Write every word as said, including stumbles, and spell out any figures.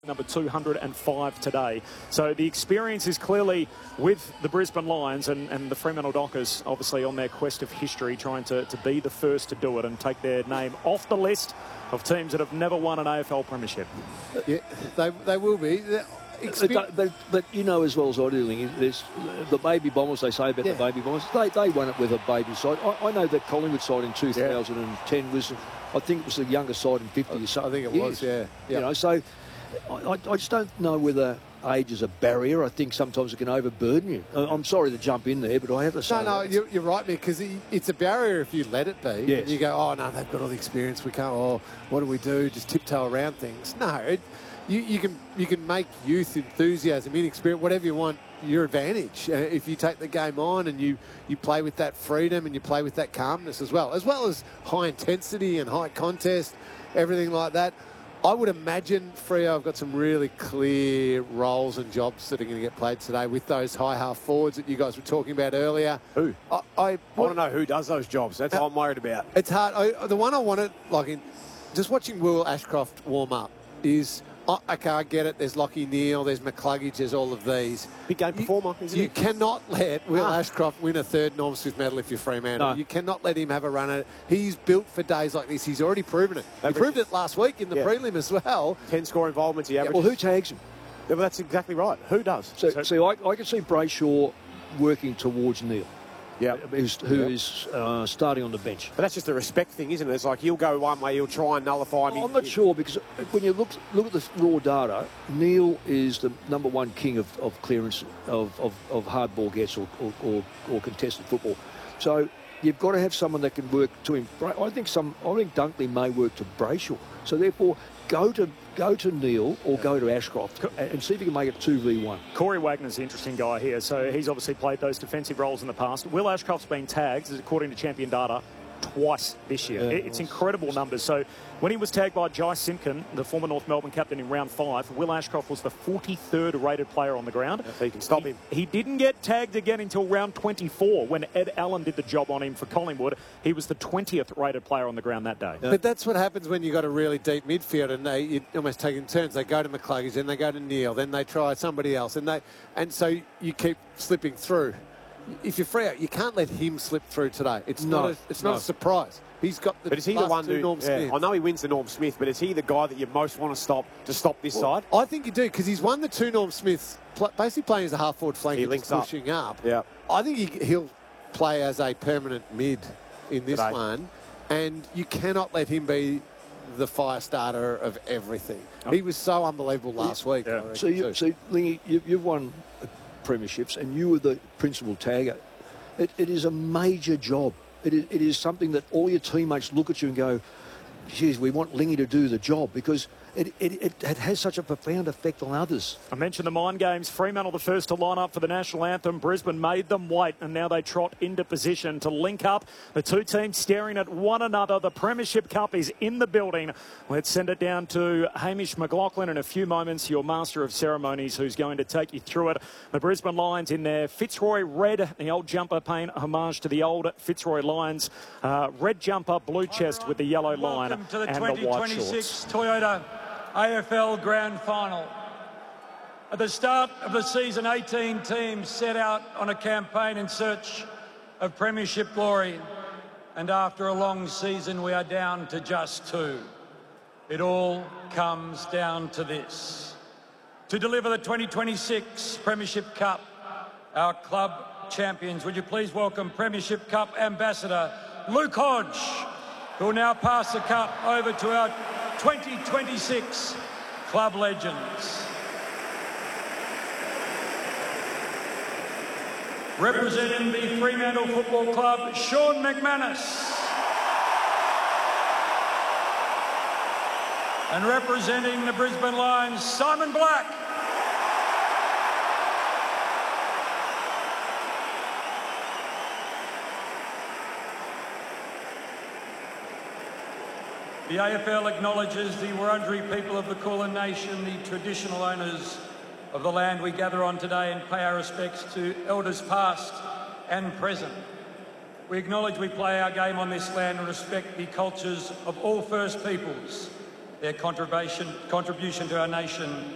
number two hundred and five today. So the experience is clearly with the Brisbane Lions, and, and the Fremantle Dockers obviously on their quest of history, trying to, to be the first to do it and take their name off the list of teams that have never won an A F L premiership. Yeah, they, they will be. But, but, but you know as well as I do, there's the baby bombers, they say about yeah. the baby bombers, they, they won it with a baby side. I, I know that Collingwood side in two thousand ten yeah. was, I think it was the youngest side in fifty or so. I think it years. was, yeah. You know, so I, I just don't know whether age is a barrier. I think sometimes it can overburden you. I'm sorry to jump in there, but I have to say No, no, you're, you're right, because it's a barrier if you let it be. Yes. You go, oh, no, they've got all the experience. We can't, oh, what do we do? Just tiptoe around things. No, it, you, you can you can make youth, enthusiasm, inexperience, whatever you want, your advantage. Uh, if you take the game on and you, you play with that freedom and you play with that calmness as well, as well as high intensity and high contest, everything like that. I would imagine, Freo, I've got some really clear roles and jobs that are going to get played today with those high half forwards that you guys were talking about earlier. Who? I, I, I want to know who does those jobs. That's uh, what I'm worried about. It's hard. I, the one I wanted, like in just watching Will Ashcroft warm up, is, oh, okay, I get it. There's Lachie Neale, there's McCluggage, there's all of these. Big game performer, you, isn't you he? You cannot let Will ah. Ashcroft win a third Norm Smith medal if you're Fremantle. No. You cannot let him have a run at it. He's built for days like this. He's already proven it. He proved it last week in the yeah. prelim as well. Ten score involvements he averages. Well, who tags him? Yeah, well, that's exactly right. Who does? So, so see, I, I can see Brayshaw working towards Neale. Yeah, who's, who yep. is uh, starting on the bench. But that's just a respect thing, isn't it? It's like he'll go one way, he'll try and nullify him. I'm not sure, because when you look look at the raw data, Neale is the number one king of, of clearance of, of, of hard ball gets or, or, or, or contested football. So you've got to have someone that can work to him. I think some. I think Dunkley may work to Brayshaw. So therefore, go to go to Neale or yeah. go to Ashcroft and see if you can make it two v one. Corey Wagner's an interesting guy here. So he's obviously played those defensive roles in the past. Will Ashcroft's been tagged, according to Champion Data, twice this year. Yeah, it's incredible numbers. So when he was tagged by Jai Simpkin, the former North Melbourne captain, in round five, Will Ashcroft was the forty-third rated player on the ground. So you can stop he, him. He didn't get tagged again until round twenty-four when Ed Allen did the job on him for Collingwood. He was the twentieth rated player on the ground that day. Yeah. But that's what happens when you've got a really deep midfield and they you almost take in turns. They go to McCluggage, then they go to Neale, then they try somebody else, and they and so you keep slipping through. If you're Freo, you can't let him slip through today. It's no, not a, it's no. not a surprise. He's got the But is he the one who, who, Norm yeah, Smith. I know he wins the Norm Smith, but is he the guy that you most want to stop to stop this well, side? I think you do, because he's won the two Norm Smiths, pl basically playing as a half-forward flank. He links pushing up. up. Yeah. I think he, he'll play as a permanent mid in this Today. one, and you cannot let him be the fire starter of everything. Oh. He was so unbelievable last week. Yeah. So, you, so Lingy, you, you've won premierships, and you were the principal tagger. It, it is a major job. It is, it is something that all your teammates look at you and go, geez, we want Lingy to do the job, because it, it, it, it has such a profound effect on others. I mentioned the Mind Games. Fremantle the first to line up for the national anthem. Brisbane made them wait, and now they trot into position to link up. The two teams staring at one another. The Premiership Cup is in the building. Let's send it down to Hamish McLaughlin in a few moments, your master of ceremonies, who's going to take you through it. The Brisbane Lions in their Fitzroy red, the old jumper paying homage to the old Fitzroy Lions. Uh, red jumper, blue chest with the yellow line Welcome to the and the white twenty twenty-six shorts. Toyota A F L Grand Final. At the start of the season, eighteen teams set out on a campaign in search of premiership glory. And after a long season, we are down to just two. It all comes down to this. To deliver the twenty twenty-six Premiership Cup, our club champions, would you please welcome Premiership Cup Ambassador Luke Hodge, who will now pass the cup over to our twenty twenty-six club legends. Representing the Fremantle Football Club, Sean McManus. And representing the Brisbane Lions, Simon Black. The A F L acknowledges the Wurundjeri people of the Kulin Nation, the traditional owners of the land we gather on today, and pay our respects to elders past and present. We acknowledge we play our game on this land and respect the cultures of all First Peoples, their contribution, contribution to our nation